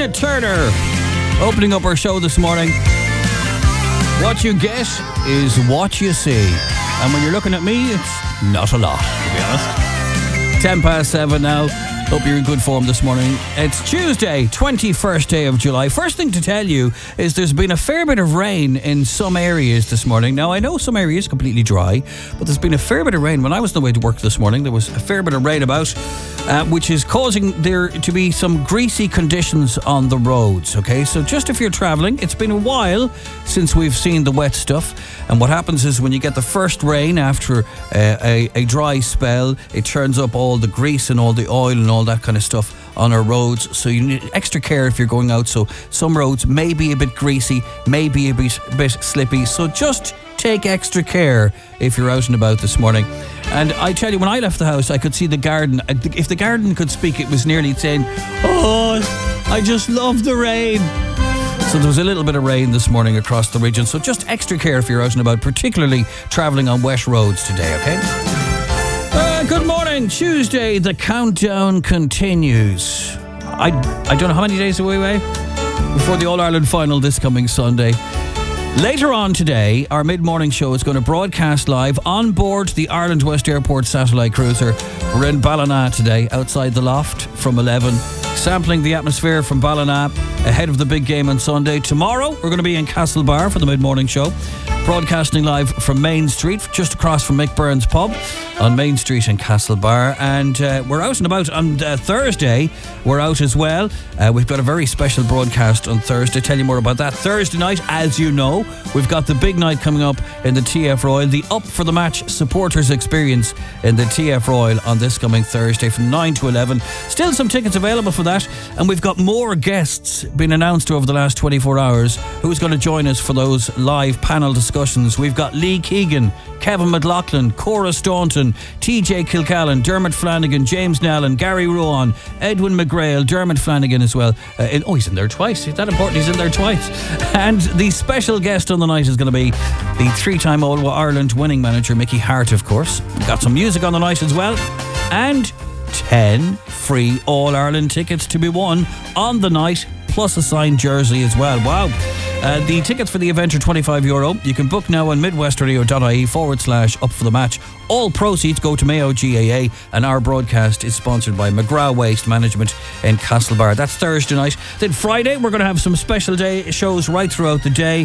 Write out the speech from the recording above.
Tina Turner opening up our show this morning. What you get is what you see. And when you're looking at me, it's not a lot, to be honest. 7:10 now. Hope you're in good form this morning. It's Tuesday, 21st day of July. First thing to tell you is there's been a fair bit of rain in some areas this morning. Now, I know some areas completely dry, but there's been a fair bit of rain. When I was on the way to work this morning, there was a fair bit of rain about, which is causing there to be some greasy conditions on the roads, okay? So just if you're travelling, it's been a while since we've seen the wet stuff. And what happens is when you get the first rain after a dry spell, it turns up all the grease and all the oil and all that kind of stuff on our roads. So you need extra care if you're going out. So some roads may be a bit greasy, may be a bit slippy. So just take extra care if you're out and about this morning. And I tell you, when I left the house, I could see the garden. If the garden could speak, it was nearly saying, "Oh, I just love the rain." So there was a little bit of rain this morning across the region. So just extra care if you're out and about, particularly travelling on wet roads today, okay? Good morning. Tuesday, the countdown continues. I don't know how many days away before the All-Ireland final this coming Sunday. Later on today, our mid-morning show is going to broadcast live on board the Ireland West Airport satellite cruiser. We're in Ballina today, outside the loft from 11, sampling the atmosphere from Ballina ahead of the big game on Sunday. Tomorrow, we're going to be in Castlebar for the mid-morning show, broadcasting live from Main Street, just across from Mick Burns Pub on Main Street in Castlebar. And we're out and about on Thursday. We're out as well. We've got a very special broadcast on Thursday. Tell you more about that. Thursday night, as you know, we've got the big night coming up in the TF Royal, the Up for the Match supporters experience in the TF Royal on this coming Thursday from 9 to 11. Still some tickets available for that. And we've got more guests being announced over the last 24 hours who's going to join us for those live panel discussions. We've got Lee Keegan, Kevin McLaughlin, Cora Staunton, TJ Kilcallan, Dermot Flanagan, James Nallen, Gary Rowan, Edwin McGrail, Dermot Flanagan as well. He's in there twice. Is that important? He's in there twice. And the special guest on the night is going to be the three-time All-Ireland winning manager, Mickey Hart, of course. We've got some music on the night as well. And 10 free All-Ireland tickets to be won on the night, plus a signed jersey as well. Wow. The tickets for the event are €25. You can book now on midwestradio.ie/up for the match. All proceeds go to Mayo GAA, and our broadcast is sponsored by McGrath Waste Management in Castlebar. That's Thursday night. Then Friday, we're going to have some special day shows right throughout the day.